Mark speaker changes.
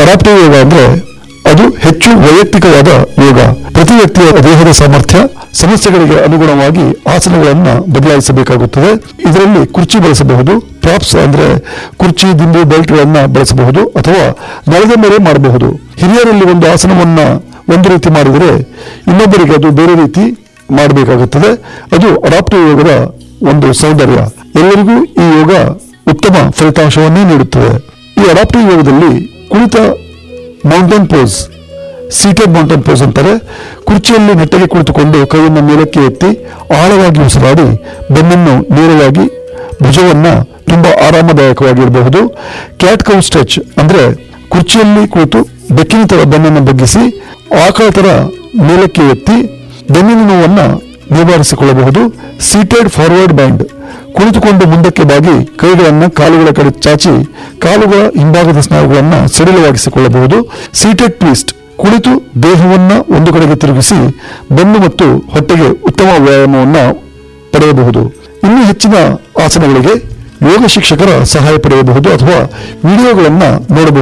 Speaker 1: Adaptive ಯೋಗ ಅಂದ್ರೆ ಅದು ಹೆಚ್ಚು ವೈಯಕ್ತಿಕವಾದ ಯೋಗ. ಪ್ರತಿ ವ್ಯಕ್ತಿಯ ದೇಹದ ಸಾಮರ್ಥ್ಯ, ಸಮಸ್ಯೆಗಳಿಗೆ ಅನುಗುಣವಾಗಿ ಆಸನಗಳನ್ನ ಬದಲಾಯಿಸಬೇಕಾಗುತ್ತದೆ. ಇದರಲ್ಲಿ ಕುರ್ಚಿ ಬಳಸಬಹುದು, ಪ್ರಾಪ್ಸ್ ಅಂದ್ರೆ ಕುರ್ಚಿ, ದಿಂಬು, ಬೆಲ್ಟ್ಗಳನ್ನ ಬಳಸಬಹುದು ಅಥವಾ ನೆಲದ ಮೇಲೆ ಮಾಡಬಹುದು. ಹಿರಿಯರಲ್ಲಿ ಒಂದು ಆಸನವನ್ನ ಒಂದು ರೀತಿ ಮಾಡಿದರೆ ಇನ್ನೊಬ್ಬರಿಗೆ ಅದು ಬೇರೆ ರೀತಿ ಮಾಡಬೇಕಾಗುತ್ತದೆ. ಅದು ಅಡಾಪ್ಟಿವ್ ಯೋಗದ ಒಂದು ಸೌಂದರ್ಯ. ಎಲ್ಲರಿಗೂ ಈ ಯೋಗ ಉತ್ತಮ ಫಲಿತಾಂಶವನ್ನೇ ನೀಡುತ್ತದೆ. ಈ ಅಡಾಪ್ಟಿವ್ ಯೋಗದಲ್ಲಿ ಕುಳಿತ mountain pose, seated mountain pose ಅಂತಾರೆ. ಕುರ್ಚಿಯಲ್ಲಿ ನೆಟ್ಟಗೆ ಕುಳಿತುಕೊಂಡು ಕೈಯನ್ನು ಮೇಲಕ್ಕೆ ಎತ್ತಿ ಆಳವಾಗಿ ಉಸಿರಾಡಿ ಬೆನ್ನನ್ನು ನೇರವಾಗಿ, ಭುಜವನ್ನ ತುಂಬಾ ಆರಾಮದಾಯಕವಾಗಿರಬಹುದು. ಕ್ಯಾಟ್ ಕೌ ಸ್ಟ್ರೆಚ್ ಅಂದ್ರೆ ಕುರ್ಚಿಯಲ್ಲಿ ಕುಳಿತು ಬೆಕ್ಕಿನ ತರ ಬೆನ್ನನ್ನು ಬಗ್ಗಿಸಿ ಆಕಳ ತರ ಮೇಲಕ್ಕೆ ಎತ್ತಿ ಬೆನ್ನಿನ ನೋವನ್ನ ನಿವಾರಿಸಿಕೊಳ್ಳಬಹುದು. ಸೀಟೆಡ್ ಫಾರ್ವರ್ಡ್ ಬ್ಯಾಂಡ್, ಕುಳಿತುಕೊಂಡು ಮುಂದಕ್ಕೆ ಬಾಗಿ ಕೈಗಳನ್ನು ಕಾಲುಗಳ ಕಡೆ ಚಾಚಿ ಕಾಲುಗಳ ಹಿಂಭಾಗದ ಸ್ನಾಯುಗಳನ್ನು ಸಡಿಲವಾಗಿಸಿಕೊಳ್ಳಬಹುದು. ಸೀಟೆಡ್ ಟ್ವಿಸ್ಟ್, ಕುಳಿತು ದೇಹವನ್ನ ಒಂದು ಕಡೆಗೆ ತಿರುಗಿಸಿ ಬೆನ್ನು ಮತ್ತು ಹೊಟ್ಟೆಗೆ ಉತ್ತಮ ವ್ಯಾಯಾಮವನ್ನ ಪಡೆಯಬಹುದು. ಇನ್ನೂ ಹೆಚ್ಚಿನ ಆಸನಗಳಿಗೆ ಯೋಗ ಶಿಕ್ಷಕರ ಸಹಾಯ ಪಡೆಯಬಹುದು ಅಥವಾ ವಿಡಿಯೋಗಳನ್ನು ನೋಡಬಹುದು.